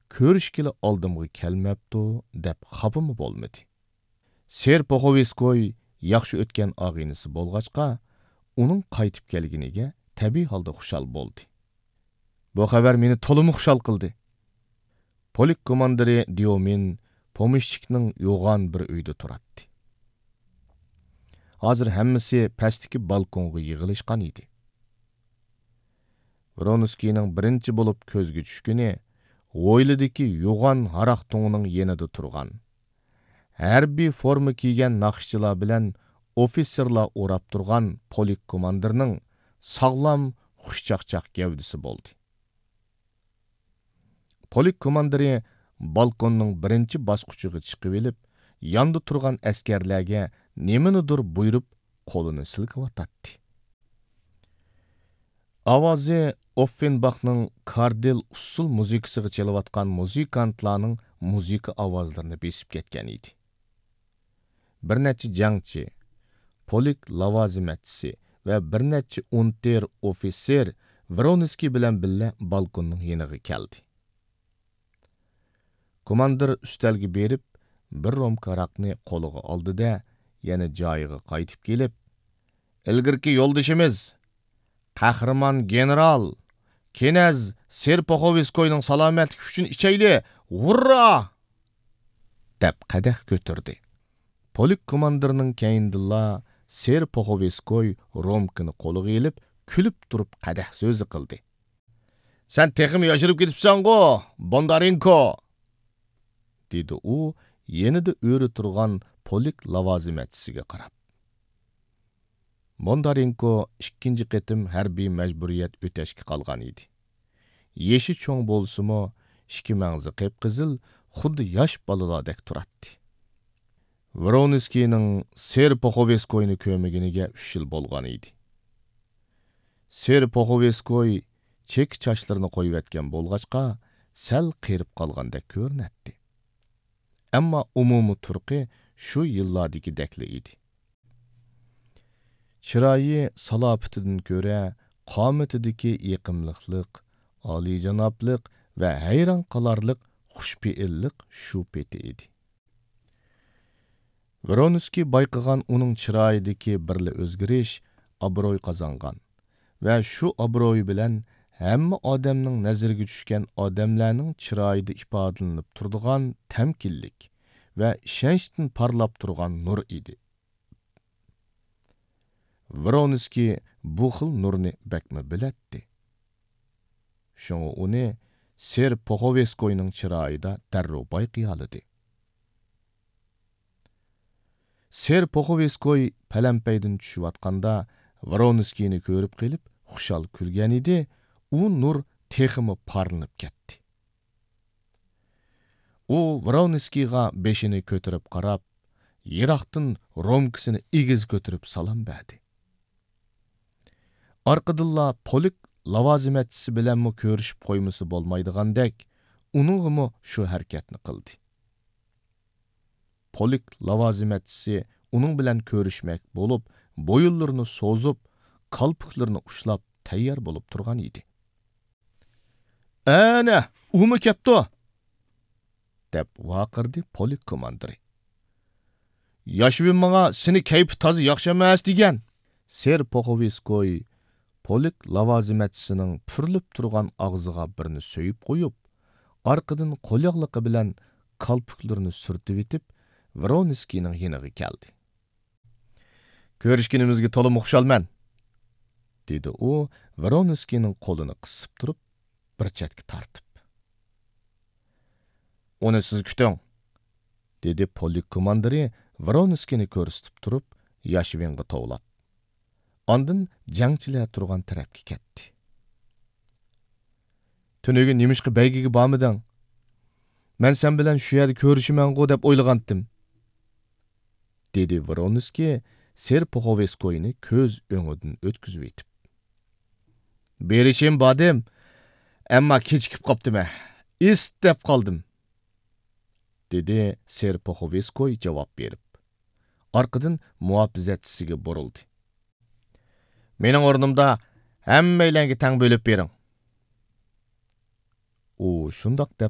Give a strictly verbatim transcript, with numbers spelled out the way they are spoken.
ko'rishkili oldimga kelmabdi deb xapimi bo'lmadi. Serpoxoveskoy yaxshi o'tgan og'inisi bo'lg'achqa, uning qaytib kelganiga tabiiy holda xushal bo'ldi. Bu xabar meni to'liq xushal qildi. Polik komandiri Diomin pomishchikning yo'g'on bir uyda turardi. Hozir hammasi pastdagi balkonga yig'ilishgan edi. Vronskiyning birinchi bo'lib ko'zga tushgani o'ylidagi yo'g'on haraq to'ngining yanida turgan. Harbiy forma kiygan naqshchilar bilan ofitserlar o'rab turgan polik komandirning sog'lom xushchaqchaq gavdisi bo'ldi. Polik komandiri balkonning birinchi bosqichiga chiqib elib, yonda turgan askarlarga nimanidir buyurib, qo'lini silkib Ovozi Offenbachning kardel usul muzikasiga chelayotgan muzikantlarning muzika ovozlarini besib ketgan edi. Bir necha jangchi, polik lavazimatchisi va bir necha unter ofitser Vronskiy bilan birga balkonning yeniga keldi. Komandir ustalga berib, bir romka aroqni qo'liga oldi-da, yana joyiga qaytib kelib, "Ilgirki yo'ldashimiz, qahramon general Kenaz Serpoxoveskoyning salomatligi uchun ichayli, hurra!" deb qadah ko'tardi. Polik komandirining keyindilla Serpoxoveskoy romkini qo'liga elib, kulib turib qadah so'zi qildi. "Sen texim yashirib ketibsan-ku, Bondarenko!" dedi u, yenida o'ri turgan polik lavazimatchisiga qarab. Bondarenko ikkinchi qitim harbiy majburiyat o'tashga qolgan edi. Yeshi cho'ng bo'lsa-mo, ikki mangzi qip-qizil, xuddi yosh bolalardek turardi. Vronskiyning Serpoxoveskoyni ko'miginiga uch yil bo'lgan edi. Serpoxoveskoy chek chochlarini qo'yib etgan bo'lg'achqa, sal qerib qolgandek ko'rinadi. Ammo umumiy turqi shu yillardagidekli edi. Chiroyi salofatidan ko'ra qomatidagi yiqimliqlik, oliyjanoblik va hayron qolarlik xushpe'illik shu peti edi. Vronskiy bayqagan uning chiroyidagi birli o'zgarish obro'y qozongan va shu obro'y bilan hamma odamning nazariga tushgan odamlarning chiroyida ifodalanib turadigan tamkinlik va ishonchdan parlab turgan nur edi. Vronskiy bu xil nurni bakma bilatdi. Shunga uni Serpoxoveskoyning chiroyida darrov bayqay oldi. Serpoxoveskoy palampaydan tushayotganda Vronskiyni ko'rib qilib, xushal kulgan edi, u nur teximi parlanib ketdi. U Vronskiyga beshini ko'tarib qarab, yiroqdan romkasini egiz ko'tarib salom berdi. Arqadilla polik lavazimatchisi bilanmi ko'rishib qo'ymasi bo'lmaydigandek, uningmi shu harakatni qildi. Polik lavazimatchisi uning bilan ko'rishmak bo'lib, bo'yinlarini so'zib, qalpiqlarini ushlab tayyor bo'lib turgan edi. "Ana, umi kepti!" deb vaqirdi polik komandiri. "Yoshvin menga seni kayfi toza yaxshi emas degan." Serpoxoveskoy polik lavazimatchisining purilib turgan og'ziga birini so'yib qo'yib, orqadan qo'lyog'liqi bilan qalpiqlarini surtib etib, Vronskiyning yeniga keldi. "Ko'rishganimizga to'liq xushalman", dedi u, Vronskiyning qo'lini qisib turib, bir chetga tortib. "Uni siz kuting", dedi polik komandiri Vronskiyni ko'rsatib turib, Yashvinga tovlab. Ondan jangchilar turgan tarafga ketdi. "Tunugi nimishqa baygiga bormiding? Men sen bilan shu yerda ko'rishiman-ku deb o'ylagandim", dedi Vronskiy Serpoxoveskoyni ko'z o'ngidan o'tkazib etib. "Berishim bodim, ammo kechikib qopdim-a. Istab qoldim", dedi Serpoxoveskoy javob berib. Orqadan muhofizatchisiga burildi. "Mening o'rnimda hammalarga tang bo'lib bering." U shundoq deb